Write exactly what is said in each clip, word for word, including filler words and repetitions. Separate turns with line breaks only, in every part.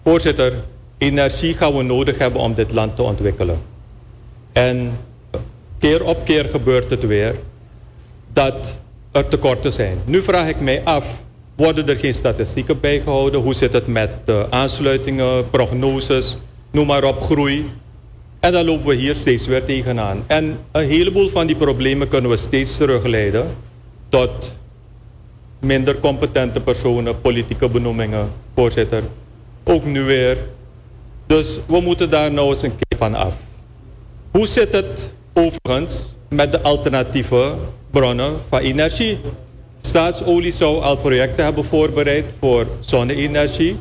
Voorzitter, energie gaan we nodig hebben om dit land te ontwikkelen. En keer op keer gebeurt het weer dat er tekorten zijn. Nu vraag ik mij af, worden er geen statistieken bijgehouden? Hoe zit het met uh, aansluitingen, prognoses, noem maar op, groei? En dan lopen we hier steeds weer tegenaan. En een heleboel van die problemen kunnen we steeds terugleiden tot minder competente personen, politieke benoemingen, voorzitter. Ook nu weer. Dus we moeten daar nou eens een keer van af. Hoe zit het overigens met de alternatieve bronnen van energie? Staatsolie zou al projecten hebben voorbereid voor zonne-energie.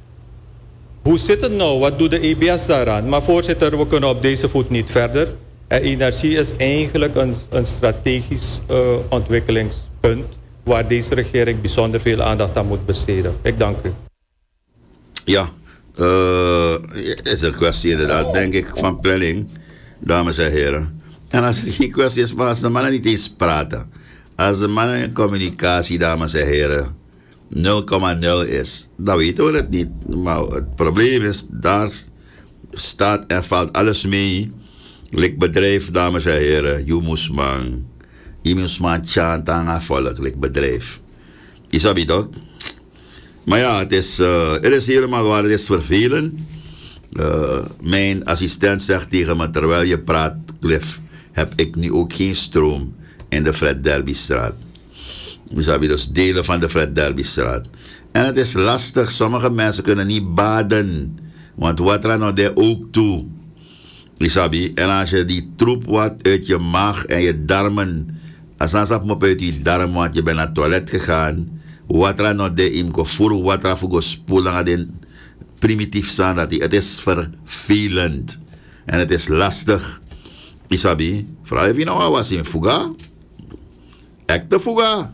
Hoe zit het nou? Wat doet de E B S daaraan? Maar voorzitter, we kunnen op deze voet niet verder. En energie is eigenlijk een, een strategisch uh, ontwikkelingspunt waar deze regering bijzonder veel aandacht aan moet besteden. Ik dank u.
Ja, uh, het is een kwestie inderdaad, denk ik, van planning, dames en heren. En als het geen kwestie is, maar als de mannen niet eens praten, als de mannen in communicatie, dames en heren, nul komma nul is, dan weten we het niet. Maar het probleem is, daar staat en valt alles mee. Lik bedrijf, dames en heren, je moest man, je moest man tjantanga volk, lik bedrijf. Is dat toch? Maar ja, het is, uh, het is helemaal waar, het is vervelend. Uh, mijn assistent zegt tegen me, terwijl je praat, Cliff, heb ik nu ook geen stroom in de Fred Derbystraat. Dus heb je dus delen van de Fred Derbystraat. En het is lastig, sommige mensen kunnen niet baden, want water nou daar ook toe. Isabi, en als je die troep wat uit je maag en je darmen, als dan zat me op uit die darmen, want je bent naar het toilet gegaan, water nou daar in voor water voor spoelen aan den primitief staan dat die, het is vervelend en het is lastig. Isabi, vooral even nou was in fuga, echte fuga.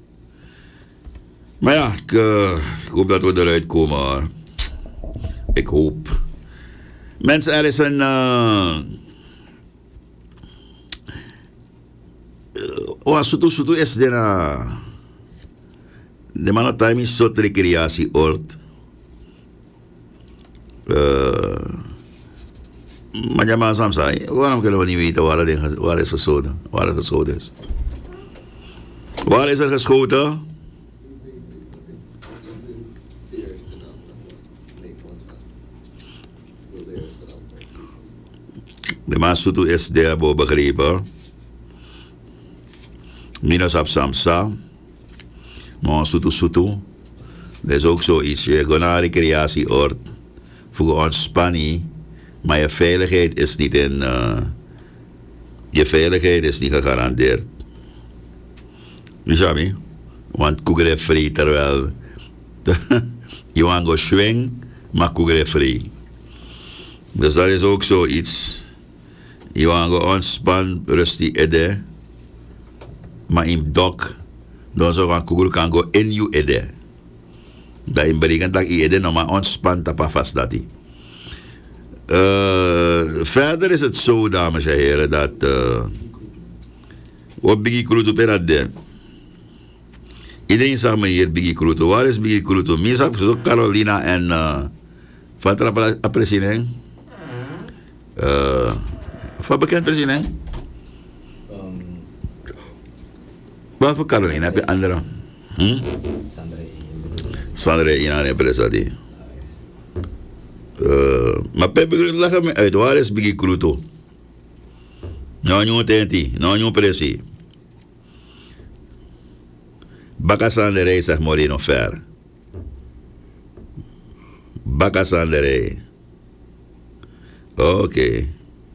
Maar ja, ik, uh, ik hoop dat we eruit komen hoor. Ik hoop. Mensen, er is een uh, oh, sutu sutu is de na de man time is soort recreatieoord. Uh, maar ja, maar Sam zei, waarom kunnen we niet weten waar het waar is geschoten? Waar het geschoten is? Waar is er geschoten? De Masutu is daar bo begrepen. Minus op Samsa. Maar Sutu Sutu. Dat is ook zoiets. Je gaat naar een recreatieoord. Voor ontspanning. Maar je veiligheid is niet in. Uh, je veiligheid is niet gegarandeerd. Weet je? Want koekere is vrij terwijl. Je want go swing. Maar koekere is vrij. Dus dat is ook zoiets. Je want go ontspan, rustig ede. Maar in dok, dan zou gaan koekere kan go in je ede. Dat in berekent dat je ede nog maar ontspan tapa vast dat hij. Uh, verder is het zo, dames en heren, dat uh, wat Biggie Kruto perade. Iedereen zag me hier Biggie Kruto. Waar is Biggie Kruto? Misa zo Carolina en uh, wat er op president? Uh, wat bekend president? Um, wat voor Carolina heb je andere? Hm? Sandra Ina en president. Uh, maar Pepe, leg me uit, waar is Biggie Kruto? Nou, nieuw tenti, nou, nieuw pressie. Bakasanderij, zegt Moreno Fer. Bakasanderij. Oké. Okay.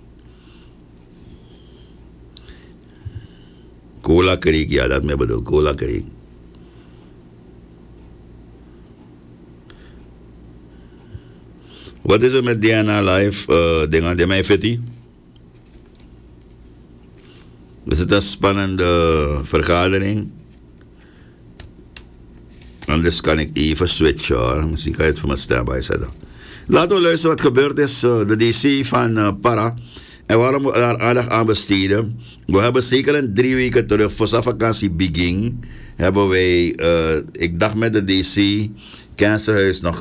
Cola Creek, ja, dat me bedoel, Cola Creek. Wat is er met D N A Live? Uh, dingen die mij fitty? Is het een spannende vergadering? Anders kan ik even switchen hoor. Misschien kan je het voor mijn standby zetten. Laten we luisteren wat gebeurd is. Uh, de D C van uh, Para. En waarom we daar aandacht aan besteden. We hebben zeker een drie weken terug voor zijn vakantie begin. Hebben wij, uh, ik dacht met de D C Cancerhuis nog